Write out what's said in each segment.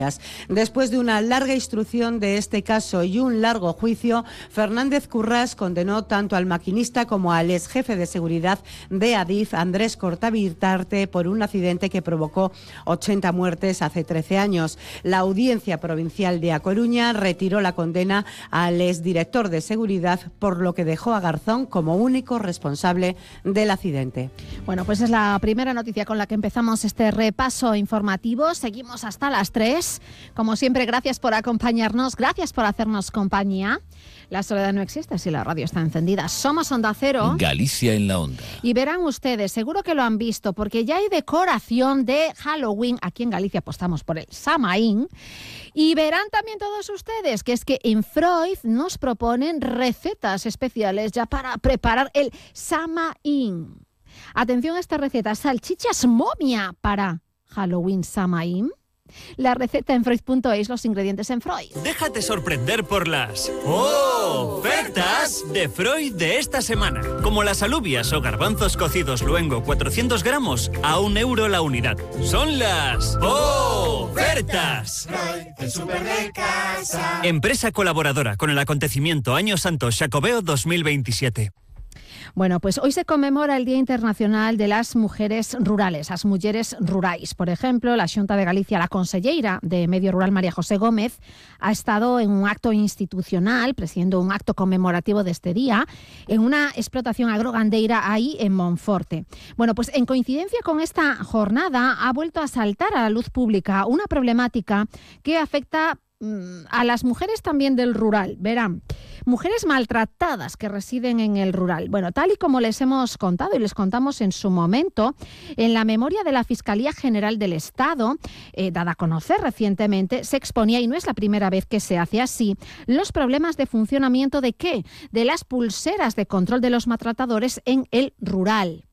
Después de una larga instrucción de este caso y un largo juicio, Fernández Currás condenó tanto al maquinista como al ex jefe de seguridad de Adif, Andrés Cortavitarte, por un accidente que provocó 80 muertes hace 13 años. La Audiencia Provincial de A Coruña retiró la condena al exdirector de seguridad, por lo que dejó a Garzón como único responsable del accidente. Bueno, pues es la primera noticia con la que empezamos este repaso informativo. Seguimos hasta las 3. Como siempre, gracias por acompañarnos, gracias por hacernos compañía. La soledad no existe si la radio está encendida. Somos Onda Cero. Galicia en la Onda. Y verán ustedes, seguro que lo han visto, porque ya hay decoración de Halloween. Aquí en Galicia apostamos por el Samaín. Y verán también todos ustedes que es que en Freud nos proponen recetas especiales ya para preparar el Samaín. Atención a esta receta, salchichas momia para Halloween Samaín. La receta en Freud.es, los ingredientes en Freud. Déjate sorprender por las ofertas de Freud de esta semana. Como las alubias o garbanzos cocidos luengo 400 gramos a €1 la unidad. Son las ofertas. Freud, el súper de casa. Empresa colaboradora con el acontecimiento Año Santo Xacobeo 2027. Bueno, pues hoy se conmemora el Día Internacional de las Mujeres Rurales, as mulleres rurais. Por ejemplo, la Xunta de Galicia, la conselleira de Medio Rural, María José Gómez, ha estado en un acto institucional, presidiendo un acto conmemorativo de este día, en una explotación agrogandeira ahí en Monforte. Bueno, pues en coincidencia con esta jornada ha vuelto a saltar a la luz pública una problemática que afecta a las mujeres también del rural. Verán, mujeres maltratadas que residen en el rural. Bueno, tal y como les hemos contado y les contamos en su momento, en la memoria de la Fiscalía General del Estado, dada a conocer recientemente, se exponía, y no es la primera vez que se hace así, los problemas de funcionamiento de ¿qué? De las pulseras de control de los maltratadores en el rural.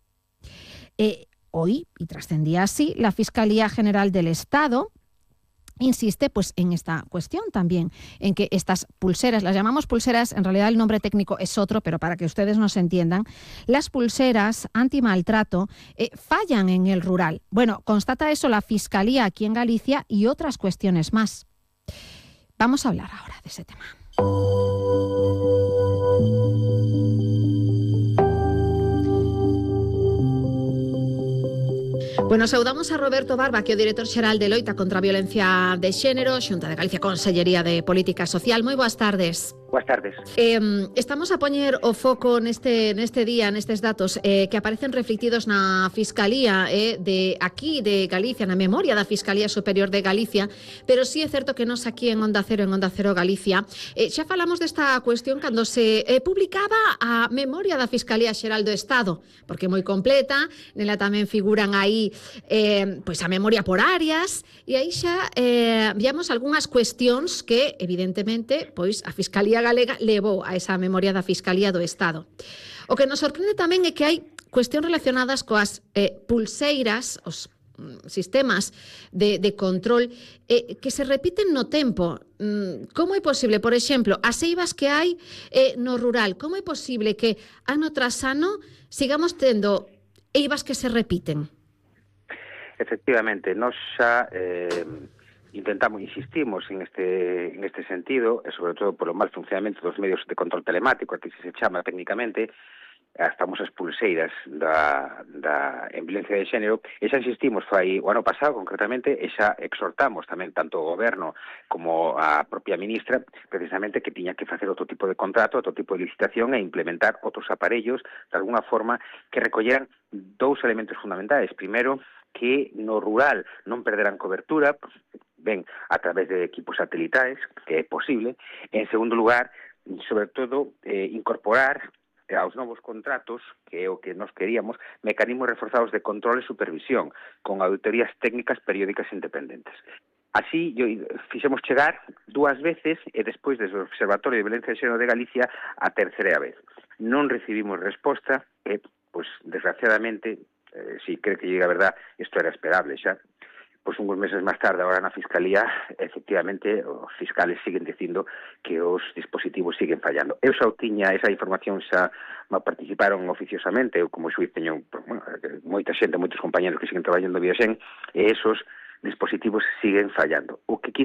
Hoy, y trascendía así, la Fiscalía General del Estado insiste pues en esta cuestión también, en que estas pulseras, las llamamos pulseras, en realidad el nombre técnico es otro, pero para que ustedes nos entiendan, las pulseras antimaltrato fallan en el rural. Bueno, constata eso la Fiscalía aquí en Galicia y otras cuestiones más. Vamos a hablar ahora de ese tema. Bueno, saudamos a Roberto Barba, que é o director xeral de Loita contra a Violencia de Xénero, Xunta de Galicia, Consellería de Política Social. Moi boas tardes. Boas tardes. Estamos a poñer o foco neste día, nestes datos que aparecen reflectidos na Fiscalía de aquí, de Galicia, na memoria da Fiscalía Superior de Galicia, pero sí é certo que nos aquí en Onda Cero Galicia, xa falamos desta cuestión cando se publicaba a memoria da Fiscalía Xeral do Estado, porque é moi completa, nela tamén figuran aí pois a memoria por áreas, e aí xa viamos algunhas cuestións que, evidentemente, pois a Fiscalía Galega levou a esa memoria da Fiscalía do Estado. O que nos sorprende tamén é que hai cuestións relacionadas coas pulseiras, os sistemas de control que se repiten no tempo. Como é posible, por exemplo, as eivas que hai no rural, como é posible que ano tras ano sigamos tendo eivas que se repiten? Efectivamente, nós xa insistimos en este sentido, e sobre todo polo mal funcionamento dos medios de control telemático, que se chama técnicamente as famosas pulseiras en violencia de xénero, e xa insistimos fai o ano pasado concretamente, e xa exhortamos tamén tanto o goberno como a propia ministra precisamente que tiña que facer outro tipo de contrato, outro tipo de licitación e implementar outros aparellos de alguna forma que recolleran dous elementos fundamentais. Primeiro, que no rural non perderán cobertura, ben, a través de equipos satelitales, que é posible. En segundo lugar, sobre todo, incorporar aos novos contratos, que é o que nos queríamos, mecanismos reforzados de control e supervisión, con auditorías técnicas periódicas independentes. Así, fixemos chegar 2 veces, e despois desde o Observatorio de Violencia de Xénero de Galicia, a terceira vez. Non recibimos resposta, e, pois, desgraciadamente, si cree que llega a verdad, isto era esperable xa. Pois uns meses máis tarde, agora na Fiscalía, efectivamente, os fiscales siguen dicindo que os dispositivos siguen fallando. Eu xa tiña esa información, xa me participaron oficiosamente, eu como xuiz teño moita xente, moitos compañeros que siguen traballando vía xen, e esos dispositivos siguen fallando. O que